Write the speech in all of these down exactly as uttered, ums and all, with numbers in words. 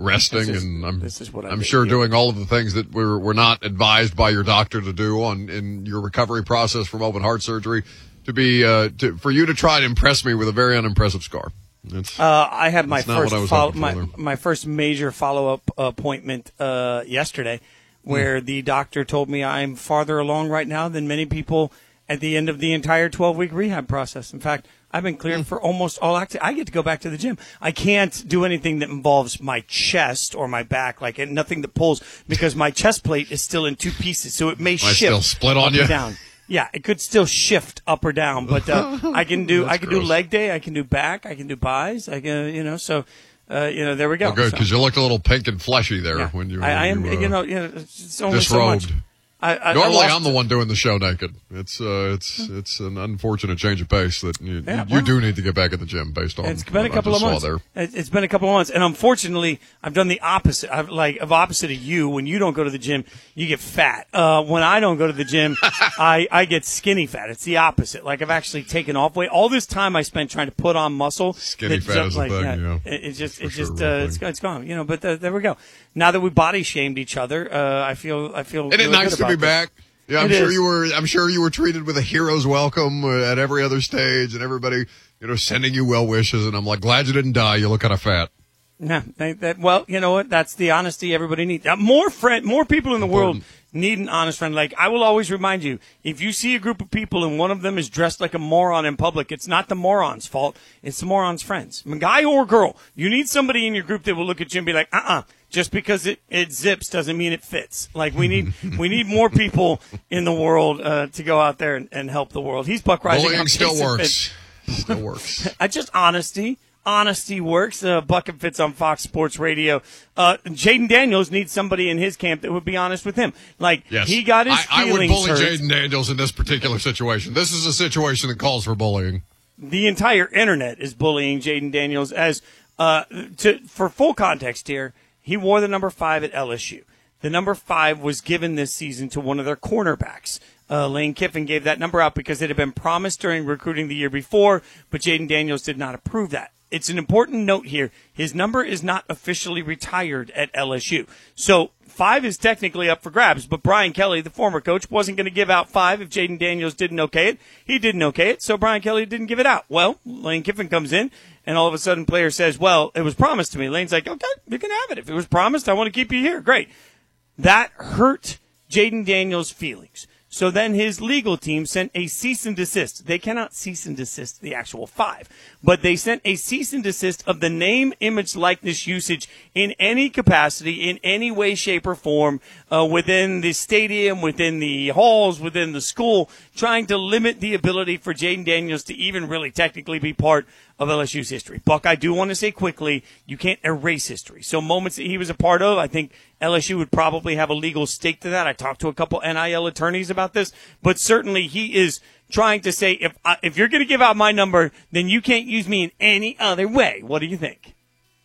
resting, is, and I'm, this is what I I'm did, sure yeah. doing all of the things that we're, we're not advised by your doctor to do on in your recovery process from open heart surgery, to be uh, to, for you to try to impress me with a very unimpressive scar. It's, uh, I had my it's not first what I was follow, hoping my, for there. my first major follow-up appointment uh, yesterday, where mm. the doctor told me I'm farther along right now than many people at the end of the entire twelve-week rehab process. In fact, I've been cleared mm. for almost all activity. I get to go back to the gym. I can't do anything that involves my chest or my back, like nothing that pulls, because my chest plate is still in two pieces, so it may I shift still split on up you. or down. Yeah, it could still shift up or down, but uh, I can do I can gross. do leg day, I can do back, I can do buys, I can you know so uh, you know there we go. Oh, good, because so, you looked a little pink and fleshy there yeah. when you. I, I am you, uh, you know you know it's only disrobed. so much. I, I, Normally, I lost, I'm the one doing the show naked. It's uh, it's it's an unfortunate change of pace that you, Yeah, you, well, you do need to get back at the gym based on. It's been a what couple I of just months. saw there. It's been a couple of months, and unfortunately, I've done the opposite. I've like of opposite of you. When you don't go to the gym, you get fat. Uh, when I don't go to the gym, I I get skinny fat. It's the opposite. Like I've actually taken off weight. All this time I spent trying to put on muscle. Skinny that fat just, is a like, thing, yeah, yeah. It, it just For it's sure, just real uh, it's, thing. it's gone. You know, but uh, there we go. Now that we body shamed each other, uh, I feel I feel. Isn't it really nice good to be about this. back? Yeah, I'm It sure is. you were. I'm sure you were treated with a hero's welcome uh, at every other stage, and everybody, you know, sending you well wishes. And I'm like, glad you didn't die. You look kind of fat. Yeah, they, that, well, you know what? That's the honesty everybody needs. Uh, more friend, more people in the Important. world need an honest friend. Like I will always remind you, if you see a group of people and one of them is dressed like a moron in public, it's not the moron's fault. It's the moron's friends, I mean, guy or girl. You need somebody in your group that will look at you and be like, uh-uh. Just because it, it zips doesn't mean it fits. Like we need we need more people in the world uh, to go out there and, and help the world. He's Buck Rising. Bullying I'm still Jason works. Fitz. Still works. I just honesty. Honesty works. Uh, Buck and Fitz on Fox Sports Radio. Uh, Jaden Daniels needs somebody in his camp that would be honest with him. Like Yes. he got his I, I would feelings bully hurt. Jaden Daniels in this particular situation. This is a situation that calls for bullying. The entire internet is bullying Jaden Daniels. As uh, to for full context here, he wore the number five at L S U. The number five was given this season to one of their cornerbacks. Uh, Lane Kiffin gave that number out because it had been promised during recruiting the year before, but Jaden Daniels did not approve that. It's an important note here. His number is not officially retired at L S U. So five is technically up for grabs, but Brian Kelly, the former coach, wasn't going to give out five if Jaden Daniels didn't okay it. He didn't okay it, so Brian Kelly didn't give it out. Well, Lane Kiffin comes in, and all of a sudden player says, well, it was promised to me. Lane's like, okay, you can have it. If it was promised, I want to keep you here. Great. That hurt Jaden Daniels' feelings. So then his legal team sent a cease and desist. They cannot cease and desist the actual five, but they sent a cease and desist of the name, image, likeness usage in any capacity, in any way, shape, or form, uh, within the stadium, within the halls, within the school, trying to limit the ability for Jaden Daniels to even really technically be part of L S U's history. Buck, I do want to say quickly, you can't erase history. So moments that he was a part of, I think L S U would probably have a legal stake to that. I talked to a couple N I L attorneys about this, but certainly he is trying to say, if I, if you're going to give out my number, then you can't use me in any other way. What do you think?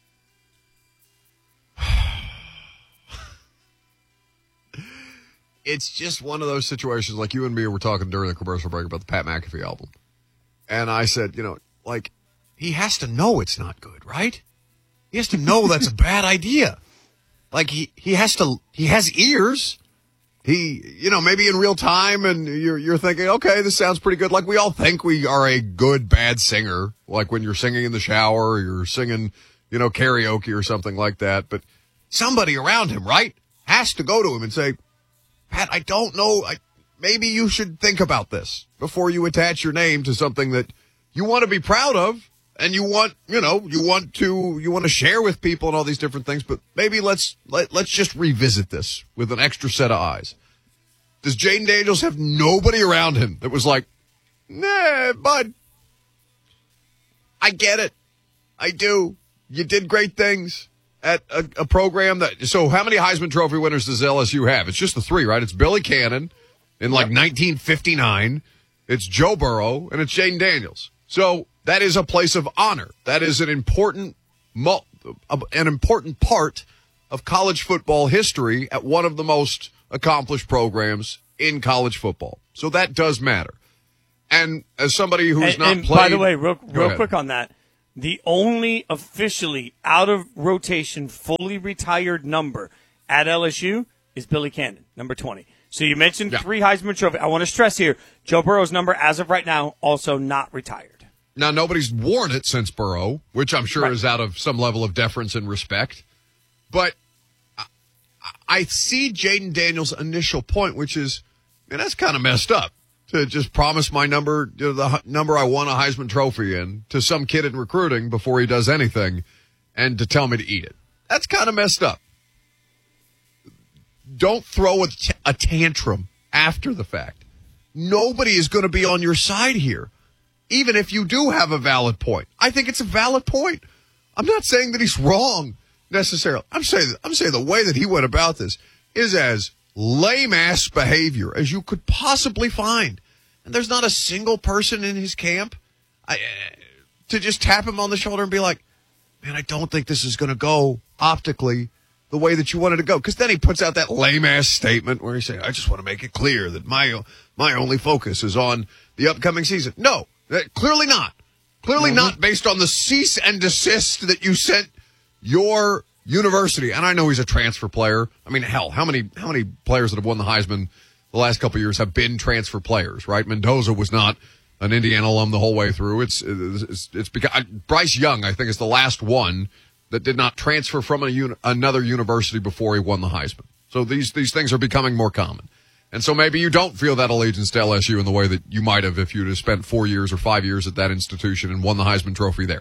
It's just one of those situations like you and me were talking during the commercial break about the Pat McAfee album. And I said, you know, like, he has to know it's not good, right? He has to know that's a bad idea. Like, he, he has to, he has ears. He, you know, maybe in real time and you're, you're thinking, okay, this sounds pretty good. Like we all think we are a good, bad singer. Like when you're singing in the shower or you're singing, you know, karaoke or something like that. But somebody around him, right, has to go to him and say, Pat, I don't know. I, maybe you should think about this before you attach your name to something that you want to be proud of. And you want, you know, you want to, you want to share with people and all these different things, but maybe let's, let, let's just revisit this with an extra set of eyes. Does Jaden Daniels have nobody around him that was like, nah, bud, I get it. I do. You did great things at a, a program that, so how many Heisman Trophy winners does L S U have? It's just the three, right? It's Billy Cannon in like nineteen fifty-nine. It's Joe Burrow and it's Jaden Daniels. So, that is a place of honor. That is an important, an important part of college football history at one of the most accomplished programs in college football. So that does matter. And as somebody who's and, not and played, by the way, real, real quick on that, The only officially out of rotation, fully retired number at L S U is Billy Cannon, number twenty. So you mentioned yeah. three Heisman Trophy. I want to stress here, Joe Burrow's number, as of right now, also not retired. Now, nobody's worn it since Burrow, which I'm sure right. is out of some level of deference and respect. But I, I see Jayden Daniels' initial point, which is, man, that's kind of messed up to just promise my number, you know, the number I won a Heisman Trophy in, to some kid in recruiting before he does anything, and to tell me to eat it. That's kind of messed up. Don't throw a, t- a tantrum after the fact. Nobody is going to be on your side here, even if you do have a valid point. I think it's a valid point. I'm not saying that he's wrong necessarily. I'm saying I'm saying the way that he went about this is as lame-ass behavior as you could possibly find. And there's not a single person in his camp I, to just tap him on the shoulder and be like, man, I don't think this is going to go optically the way that you wanted to go. Because then he puts out that lame-ass statement where he says, I just want to make it clear that my my only focus is on the upcoming season. No, that, clearly not. Clearly mm-hmm. not based on the cease and desist that you sent your university. And I know he's a transfer player. I mean, hell, how many how many players that have won the Heisman the last couple of years have been transfer players, right? Mendoza was not an Indiana alum the whole way through. It's it's, it's because Bryce Young, I think, is the last one that did not transfer from a uni- another university before he won the Heisman. So these these things are becoming more common. And so maybe you don't feel that allegiance to L S U in the way that you might have if you'd have spent four years or five years at that institution and won the Heisman Trophy there.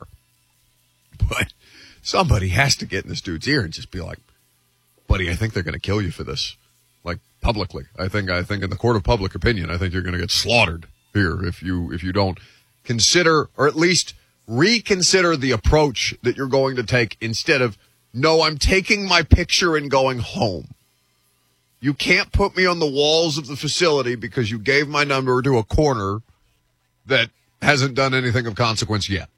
But somebody has to get in this dude's ear and just be like, buddy, I think they're going to kill you for this. Like, publicly. I think I think in the court of public opinion, I think you're going to get slaughtered here if you if you don't consider, or at least reconsider the approach that you're going to take instead of, no, I'm taking my picture and going home. You can't put me on the walls of the facility because you gave my number to a corner that hasn't done anything of consequence yet.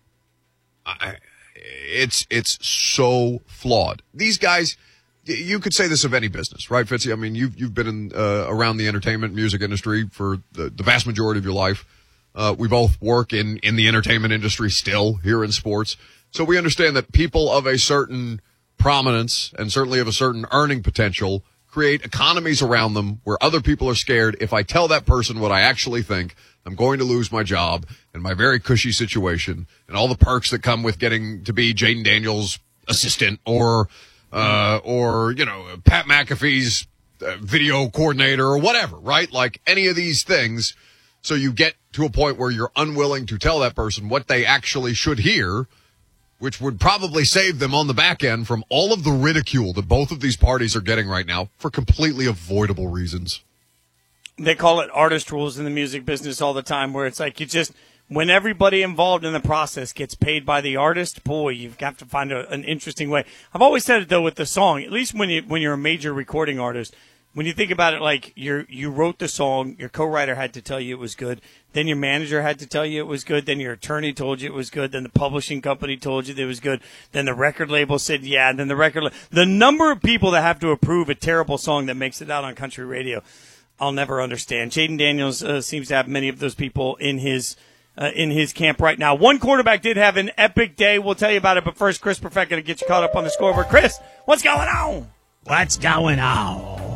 I, it's it's so flawed. These guys, you could say this of any business, right, Fitzy? I mean, you've, you've been in, uh, around the entertainment music industry for the, the vast majority of your life. Uh, we both work in, in the entertainment industry still here in sports. So we understand that people of a certain prominence and certainly of a certain earning potential create economies around them where other people are scared. If I tell that person what I actually think, I'm going to lose my job and my very cushy situation and all the perks that come with getting to be Jayden Daniels' assistant or, uh, or, you know, Pat McAfee's uh, video coordinator or whatever, right? Like any of these things. So you get to a point where you're unwilling to tell that person what they actually should hear, which would probably save them on the back end from all of the ridicule that both of these parties are getting right now for completely avoidable reasons. They call it artist rules in the music business all the time, where it's like you just, when everybody involved in the process gets paid by the artist, boy, you've got to find a, an interesting way. I've always said it, though, with the song, at least when, you, when you're a major recording artist, when you think about it, like you you wrote the song, your co-writer had to tell you it was good, then your manager had to tell you it was good, then your attorney told you it was good, then the publishing company told you that it was good, then the record label said yeah, and then the record la- the number of people that have to approve a terrible song that makes it out on country radio, I'll never understand. Jayden Daniels uh, seems to have many of those people in his uh, in his camp right now. One quarterback did have an epic day. We'll tell you about it, but first, Chris Perfett going to get you caught up on the scoreboard. Chris, what's going on? What's going on?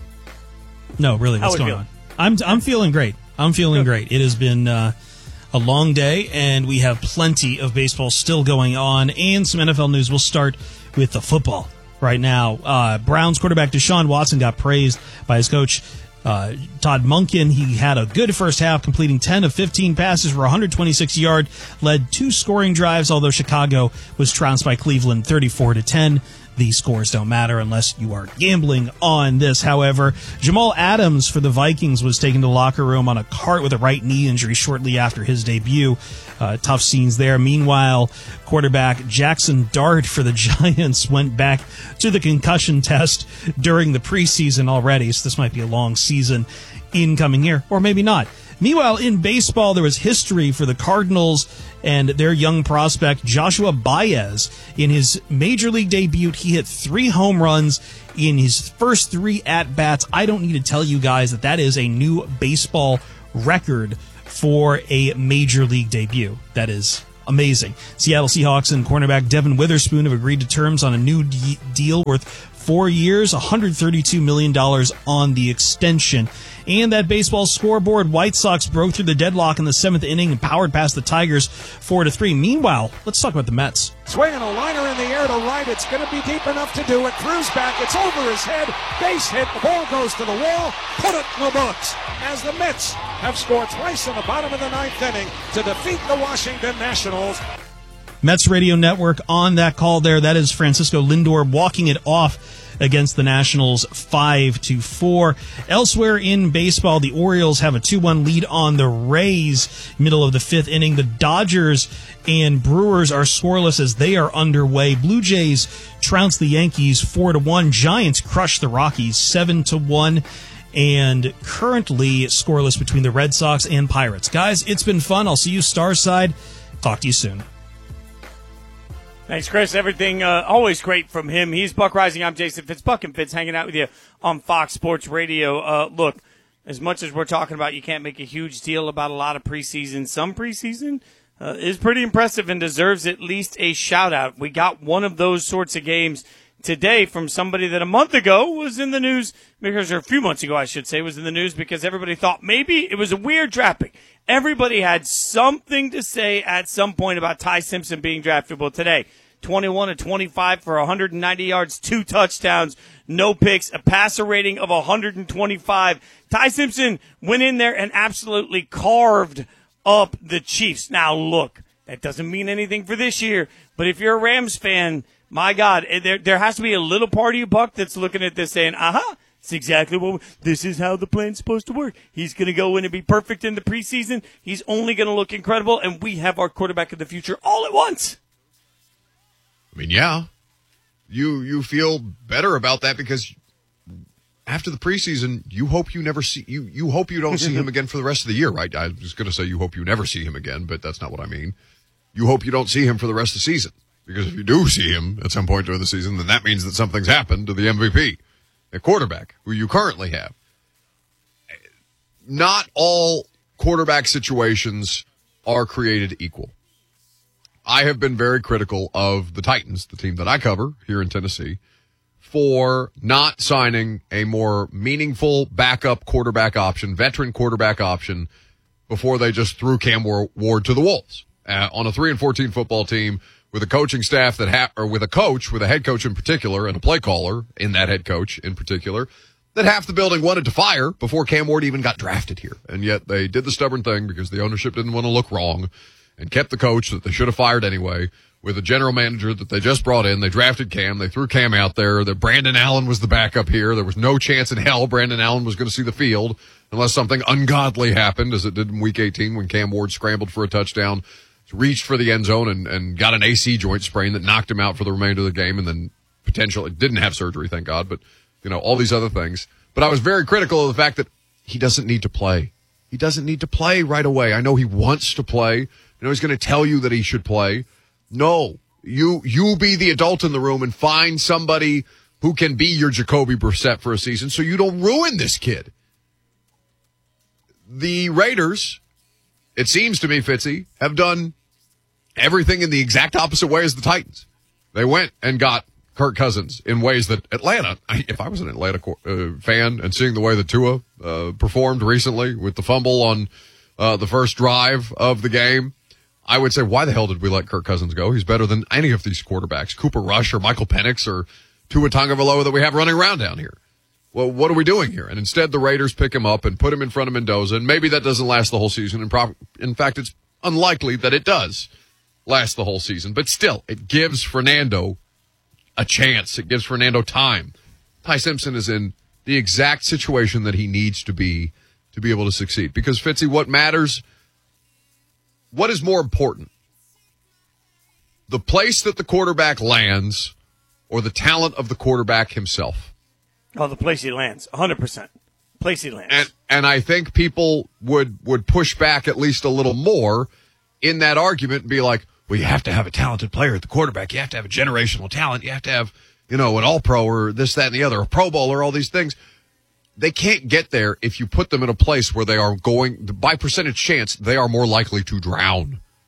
No, really, what's going on? I'm I'm feeling great. I'm feeling great. It has been uh, a long day, and we have plenty of baseball still going on, and some N F L news. We'll start with the football right now. Uh, Browns quarterback Deshaun Watson got praised by his coach, uh, Todd Monken. He had a good first half, completing ten of fifteen passes for one hundred twenty-six yards, led two scoring drives, although Chicago was trounced by Cleveland thirty-four to ten. These scores don't matter unless you are gambling on this. However, Jamal Adams for the Vikings was taken to the locker room on a cart with a right knee injury shortly after his debut. Uh, tough scenes there. Meanwhile, quarterback Jackson Dart for the Giants went back to the concussion test during the preseason already, so this might be a long season incoming here, or maybe not. Meanwhile, in baseball, there was history for the Cardinals and their young prospect, Joshua Baez. In his major league debut, he hit three home runs in his first three at-bats. I don't need to tell you guys that that is a new baseball record for a major league debut. That is amazing. Seattle Seahawks and cornerback Devin Witherspoon have agreed to terms on a new de- deal worth four years, one hundred thirty-two million dollars on the extension. And that baseball scoreboard, White Sox broke through the deadlock in the seventh inning and powered past the Tigers four to three. Meanwhile, let's talk about the Mets. Swinging a liner in the air to right. It's going to be deep enough to do it. Cruz back. It's over his head. Base hit. The ball goes to the wall. Put it in the books. As the Mets have scored twice in the bottom of the ninth inning to defeat the Washington Nationals. Mets Radio Network on that call there. That is Francisco Lindor walking it off against the Nationals five to four. Elsewhere in baseball, the Orioles have a two one lead on the Rays, middle of the fifth inning. The Dodgers and Brewers are scoreless as they are underway. Blue Jays trounce the Yankees four to one. Giants crush the Rockies seven to one. And currently scoreless between the Red Sox and Pirates. Guys, it's been fun. I'll see you Stars side. Talk to you soon. Thanks, Chris. Everything uh, always great from him. He's Buck Rising. I'm Jason Fitz. Buck and Fitz hanging out with you on Fox Sports Radio. Uh, look, as much as we're talking about you can't make a huge deal about a lot of preseason, some preseason uh, is pretty impressive and deserves at least a shout-out. We got one of those sorts of games today from somebody that a month ago was in the news, because or a few months ago, I should say, was in the news because everybody thought maybe it was a weird draft pick. Everybody had something to say at some point about Ty Simpson being drafted. Well, today, twenty-one and twenty-five for one hundred ninety yards, two touchdowns, no picks, a passer rating of one hundred twenty-five. Ty Simpson went in there and absolutely carved up the Chiefs. Now, look, that doesn't mean anything for this year, but if you're a Rams fan, my God, there there has to be a little part of you, Buck, that's looking at this saying, uh-huh, it's exactly what, this is how the plan's supposed to work. He's going to go in and be perfect in the preseason. He's only going to look incredible, and we have our quarterback of the future all at once. I mean, yeah, you you feel better about that because after the preseason, you hope you never see you you hope you don't see him again for the rest of the year, right? I was going to say you hope you never see him again, but that's not what I mean. You hope you don't see him for the rest of the season, because if you do see him at some point during the season, then that means that something's happened to the M V P, a quarterback who you currently have. Not all quarterback situations are created equal. I have been very critical of the Titans, the team that I cover here in Tennessee, for not signing a more meaningful backup quarterback option, veteran quarterback option, before they just threw Cam Ward to the wolves uh, on a three and fourteen football team with a coaching staff that ha- or with a coach, with a head coach in particular, and a play caller in that head coach in particular, that half the building wanted to fire before Cam Ward even got drafted here. And yet they did the stubborn thing because the ownership didn't want to look wrong and kept the coach that they should have fired anyway, with a general manager that they just brought in. They drafted Cam. They threw Cam out there. That Brandon Allen was the backup here. There was no chance in hell Brandon Allen was going to see the field unless something ungodly happened, as it did in week eighteen when Cam Ward scrambled for a touchdown, reached for the end zone, and, and got an A C joint sprain that knocked him out for the remainder of the game, and then potentially didn't have surgery, thank God, but, you know, all these other things. But I was very critical of the fact that he doesn't need to play. He doesn't need to play right away. I know he wants to play. You know, he's going to tell you that he should play. No, you you be the adult in the room and find somebody who can be your Jacoby Brissett for a season so you don't ruin this kid. The Raiders, it seems to me, Fitzy, have done everything in the exact opposite way as the Titans. They went and got Kirk Cousins in ways that Atlanta, if I was an Atlanta uh, fan and seeing the way that Tua uh, performed recently with the fumble on uh, the first drive of the game, I would say, why the hell did we let Kirk Cousins go? He's better than any of these quarterbacks, Cooper Rush or Michael Penix or Tua Tagovailoa that we have running around down here. Well, what are we doing here? And instead the Raiders pick him up and put him in front of Mendoza, and maybe that doesn't last the whole season. And pro- in fact, it's unlikely that it does last the whole season. But still, it gives Fernando a chance. It gives Fernando time. Ty Simpson is in the exact situation that he needs to be to be able to succeed. Because, Fitzy, what matters, what is more important? The place that the quarterback lands or the talent of the quarterback himself? Oh, the place he lands, one hundred percent. Place he lands. And, and I think people would, would push back at least a little more in that argument and be like, well, you have to have a talented player at the quarterback. You have to have a generational talent. You have to have, you know, an all-pro or this, that, and the other, a Pro Bowler, all these things. They can't get there if you put them in a place where they are going, by percentage chance, they are more likely to drown.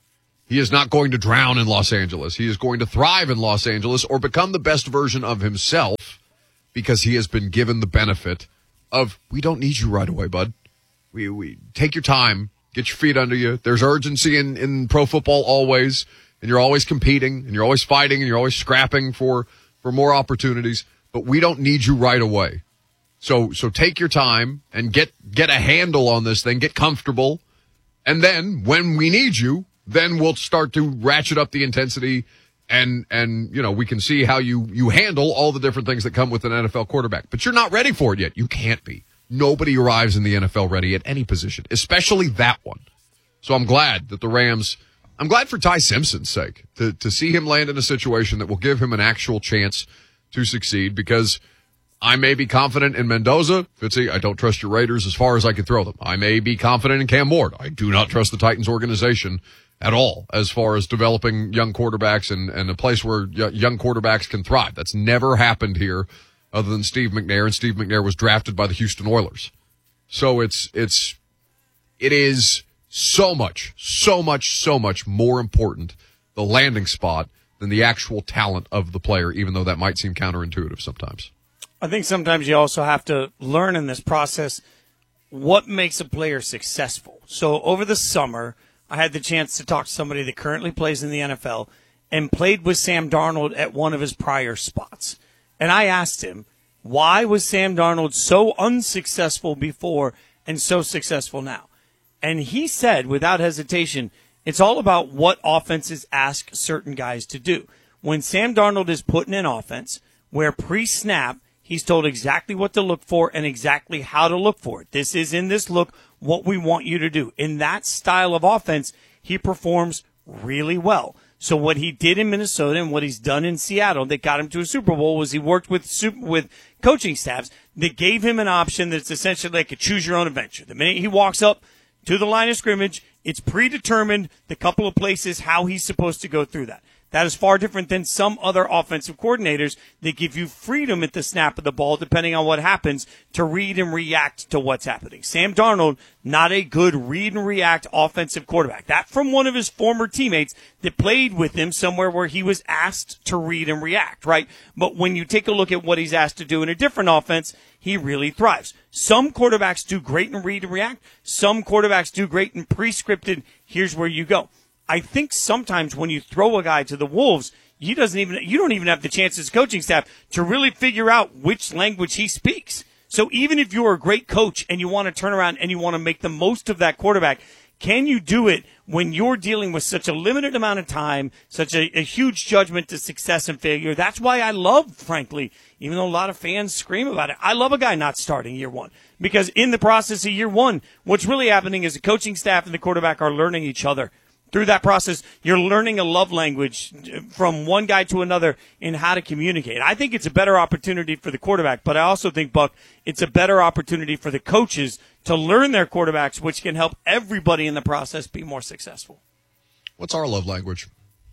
He is not going to drown in Los Angeles. He is going to thrive in Los Angeles or become the best version of himself because he has been given the benefit of, we don't need you right away, bud. We, we take your time, get your feet under you. There's urgency in, in pro football always, and you're always competing, and you're always fighting, and you're always scrapping for, for more opportunities, but we don't need you right away. So, so take your time and get, get a handle on this thing, get comfortable, and then when we need you, then we'll start to ratchet up the intensity and, and, you know, we can see how you, you handle all the different things that come with an N F L quarterback. But you're not ready for it yet. You can't be. Nobody arrives in the N F L ready at any position, especially that one. So I'm glad that the Rams, I'm glad for Ty Simpson's sake to, to see him land in a situation that will give him an actual chance to succeed, because I may be confident in Mendoza. Fitzy, I don't trust your Raiders as far as I can throw them. I may be confident in Cam Ward. I do not trust the Titans organization at all as far as developing young quarterbacks and, and a place where y- young quarterbacks can thrive. That's never happened here other than Steve McNair, and Steve McNair was drafted by the Houston Oilers. So it's, it's, it is so much, so much, so much more important, the landing spot, than the actual talent of the player, even though that might seem counterintuitive sometimes. I think sometimes you also have to learn in this process what makes a player successful. So over the summer, I had the chance to talk to somebody that currently plays in the N F L and played with Sam Darnold at one of his prior spots. And I asked him, why was Sam Darnold so unsuccessful before and so successful now? And he said, without hesitation, it's all about what offenses ask certain guys to do. When Sam Darnold is put in an offense where pre-snap, he's told exactly what to look for and exactly how to look for it. This is in this look what we want you to do. In that style of offense, he performs really well. So what he did in Minnesota and what he's done in Seattle that got him to a Super Bowl was he worked with super, with coaching staffs that gave him an option that's essentially like a choose-your-own-adventure. The minute he walks up to the line of scrimmage, it's predetermined the couple of places how he's supposed to go through that. That is far different than some other offensive coordinators that give you freedom at the snap of the ball, depending on what happens, to read and react to what's happening. Sam Darnold, not a good read and react offensive quarterback. That from one of his former teammates that played with him somewhere where he was asked to read and react, right? But when you take a look at what he's asked to do in a different offense, he really thrives. Some quarterbacks do great in read and react. Some quarterbacks do great in pre-scripted, here's where you go. I think sometimes when you throw a guy to the Wolves, you doesn't even you don't even have the chance as coaching staff to really figure out which language he speaks. So even if you're a great coach and you want to turn around and you want to make the most of that quarterback, can you do it when you're dealing with such a limited amount of time, such a, a huge judgment to success and failure? That's why I love, frankly, even though a lot of fans scream about it, I love a guy not starting year one. Because in the process of year one, what's really happening is the coaching staff and the quarterback are learning each other. Through that process, you're learning a love language from one guy to another in how to communicate. I think it's a better opportunity for the quarterback, but I also think, Buck, it's a better opportunity for the coaches to learn their quarterbacks, which can help everybody in the process be more successful. What's our love language?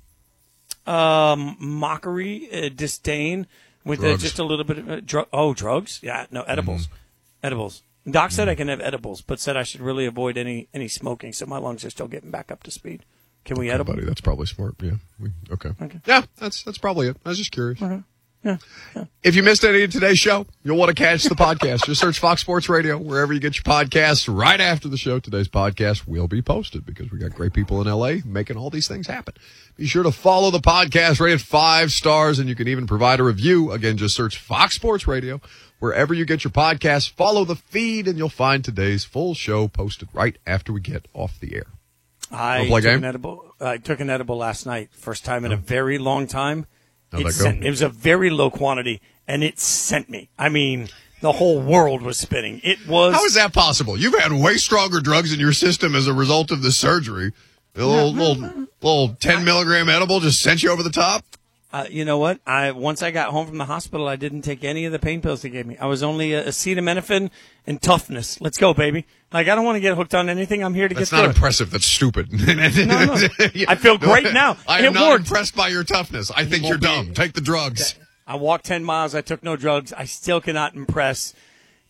Um, mockery, uh, disdain, with uh, just a little bit of uh, drug. Oh, drugs? Yeah, no, edibles. Mm-hmm. Edibles. Doc said I can have edibles, but said I should really avoid any, any smoking, so my lungs are still getting back up to speed. Can we okay, edible? Buddy, that's probably smart. Yeah. We, okay. okay. Yeah, that's that's probably it. I was just curious. Okay. Yeah. yeah. If you missed any of today's show, you'll want to catch the podcast. Just search Fox Sports Radio wherever you get your podcasts. Right after the show, today's podcast will be posted because we got great people in L A making all these things happen. Be sure to follow the podcast, rate it five stars, and you can even provide a review. Again, just search Fox Sports Radio wherever you get your podcasts. Follow the feed, and you'll find today's full show posted right after we get off the air. I took, an edible, I took an edible last night, first time in oh. a very long time. How'd it, sent, it was a very low quantity, and it sent me. I mean, the whole world was spinning. It was. How is that possible? You've had way stronger drugs in your system as a result of this surgery. A little, no, no, little, no. little ten milligram edible just sent you over the top. Uh, you know what? I once I got home from the hospital, I didn't take any of the pain pills they gave me. I was only a acetaminophen and toughness. Let's go, baby. Like, I don't want to get hooked on anything. I'm here to That's get through That's not impressive. That's stupid. no, no. I feel great now. I am it not worked. impressed by your toughness. I think you're dumb. Take the drugs. I walked ten miles. I took no drugs. I still cannot impress.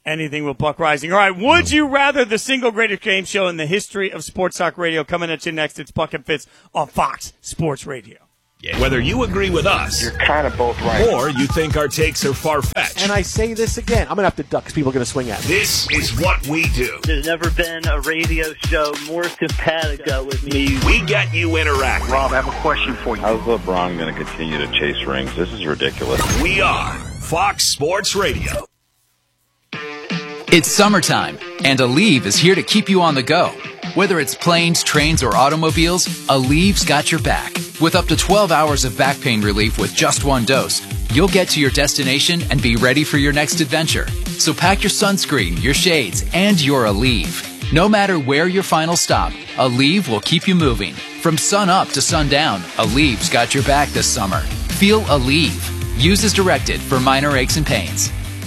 anything with Buck Rising. All right, would you rather, the single greatest game show in the history of sports talk radio, coming at you next. It's Buck and Fitz on Fox Sports Radio. Yeah. Whether you agree with us, you're kind of both right, or you think our takes are far-fetched. And I say this again, I'm going to have to duck because people are going to swing at me. This is what we do. There's never been a radio show more simpatico with me. We get you interacting. Rob, I have a question for you. How's LeBron going to continue to chase rings? This is ridiculous. We are Fox Sports Radio. It's summertime, and Aleve is here to keep you on the go. Whether it's planes, trains, or automobiles, Aleve's got your back. With up to twelve hours of back pain relief with just one dose, you'll get to your destination and be ready for your next adventure. So pack your sunscreen, your shades, and your Aleve. No matter where your final stop, Aleve will keep you moving. From sun up to sundown, Aleve's got your back this summer. Feel Aleve. Use as directed for minor aches and pains.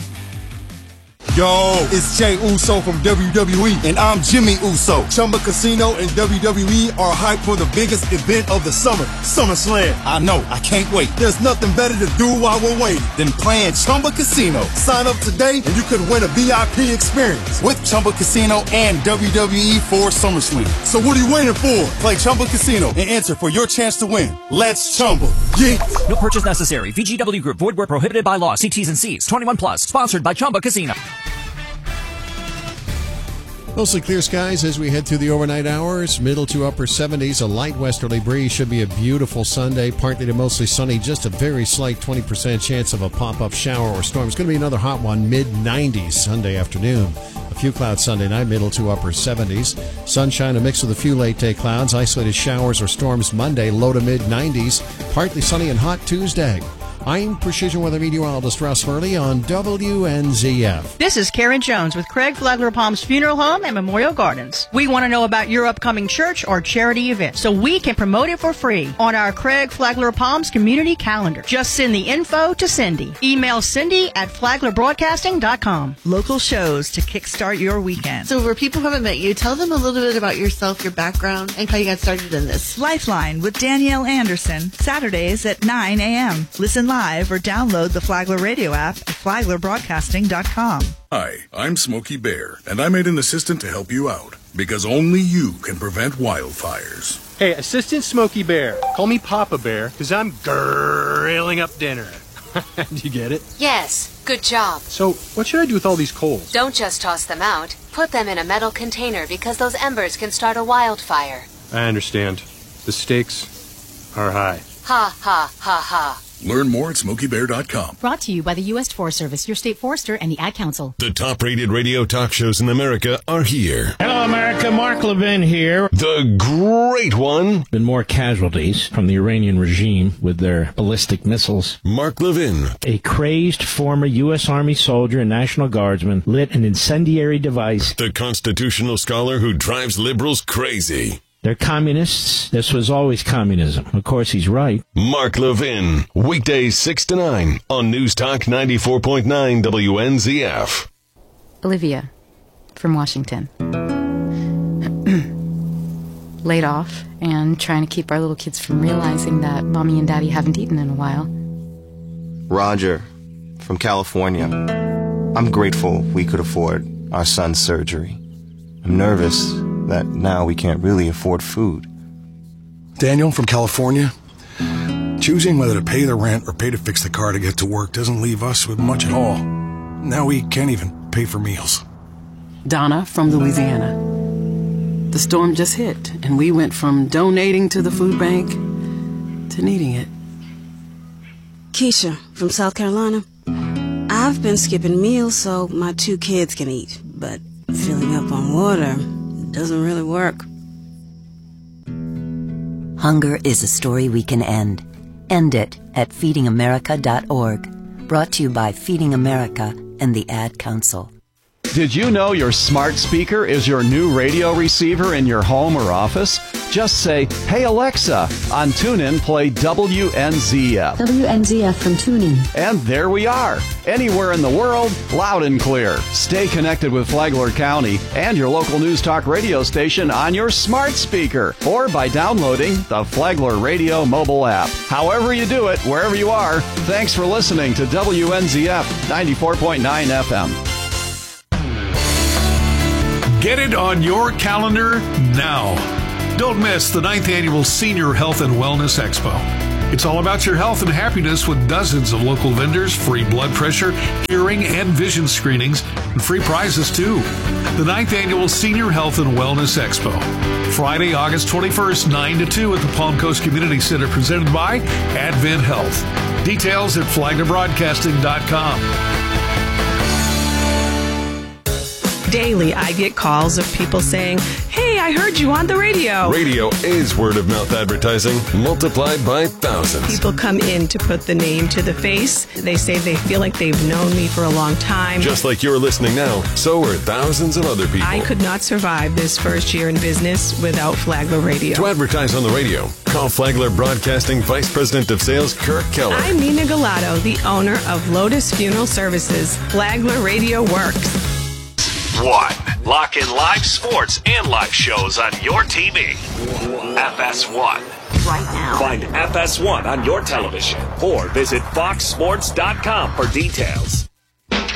Yo, it's Jay Uso from W W E, and I'm Jimmy Uso. Chumba Casino and W W E are hyped for the biggest event of the summer, SummerSlam. I know, I can't wait. There's nothing better to do while we're waiting than playing Chumba Casino. Sign up today, and you could win a V I P experience with Chumba Casino and W W E for SummerSlam. So what are you waiting for? Play Chumba Casino and enter for your chance to win. Let's Chumba. Yeah. No purchase necessary. V G W Group. Void where prohibited by law. See T's and C's. twenty-one plus. Sponsored by Chumba Casino. Mostly clear skies as we head through the overnight hours. Middle to upper seventies. A light westerly breeze. Should be a beautiful Sunday. Partly to mostly sunny. Just a very slight twenty percent chance of a pop-up shower or storm. It's going to be another hot one. mid nineties Sunday afternoon. A few clouds Sunday night. Middle to upper seventies. Sunshine, a mix with a few late-day clouds. Isolated showers or storms Monday. Low to mid nineties. Partly sunny and hot Tuesday. I'm Precision Weather Meteorologist Russ Hurley on W N Z F. This is Karen Jones with Craig Flagler Palms Funeral Home and Memorial Gardens. We want to know about your upcoming church or charity event so we can promote it for free on our Craig Flagler Palms community calendar. Just send the info to Cindy. Email Cindy at flagler broadcasting dot com. Local shows to kickstart your weekend. So for people who haven't met you, tell them a little bit about yourself, your background, and how you got started in this. Lifeline with Danielle Anderson, Saturdays at nine a.m. Listen live or download the Flagler Radio app at flagler broadcasting dot com. Hi, I'm Smokey Bear, and I made an assistant to help you out, because only you can prevent wildfires. Hey, Assistant Smokey Bear, call me Papa Bear, because I'm grilling up dinner. Do you get it? Yes, good job. So, what should I do with all these coals? Don't just toss them out. Put them in a metal container, because those embers can start a wildfire. I understand. The stakes are high. Ha, ha, ha, ha. Learn more at smokey bear dot com. Brought to you by the U S Forest Service, your state forester, and the Ad Council. The top-rated radio talk shows in America are here. Hello, America. Mark Levin here. The great one. Been more casualties from the Iranian regime with their ballistic missiles. Mark Levin. A crazed former U S Army soldier and National Guardsman lit an incendiary device. The constitutional scholar who drives liberals crazy. They're communists. This was always communism. Of course, he's right. Mark Levin. Weekdays six to nine on News Talk ninety-four point nine W N Z F. Olivia from Washington. Laid off and trying to keep our little kids from realizing that Mommy and Daddy haven't eaten in a while. Roger from California. I'm grateful we could afford our son's surgery. I'm nervous that now we can't really afford food. Daniel from California. Choosing whether to pay the rent or pay to fix the car to get to work doesn't leave us with much at all. Now we can't even pay for meals. Donna from Louisiana. The storm just hit, and we went from donating to the food bank to needing it. Keisha from South Carolina. I've been skipping meals so my two kids can eat, but filling up on water doesn't really work. Hunger is a story we can end. End it at feeding america dot org. Brought to you by Feeding America and the Ad Council. Did you know your smart speaker is your new radio receiver in your home or office? Just say, "Hey Alexa," on TuneIn, play W N Z F. W N Z F from TuneIn. And there we are. Anywhere in the world, loud and clear. Stay connected with Flagler County and your local News Talk radio station on your smart speaker or by downloading the Flagler Radio mobile app. However you do it, wherever you are, thanks for listening to W N Z F ninety-four point nine F M. Get it on your calendar now. Don't miss the ninth Annual Senior Health and Wellness Expo. It's all about your health and happiness with dozens of local vendors, free blood pressure, hearing, and vision screenings, and free prizes too. The ninth Annual Senior Health and Wellness Expo. Friday, August twenty-first, nine to two at the Palm Coast Community Center, presented by Advent Health. Details at flagler broadcasting dot com. Daily, I get calls of people saying, "Hey, I heard you on the radio." Radio is word-of-mouth advertising multiplied by thousands. People come in to put the name to the face. They say they feel like they've known me for a long time. Just like you're listening now, so are thousands of other people. I could not survive this first year in business without Flagler Radio. To advertise on the radio, call Flagler Broadcasting Vice President of Sales, Kirk Keller. I'm Nina Galato, the owner of Lotus Funeral Services. Flagler Radio works. One. Lock in live sports and live shows on your T V. F S one. Right now. Find F S one on your television or visit fox sports dot com for details.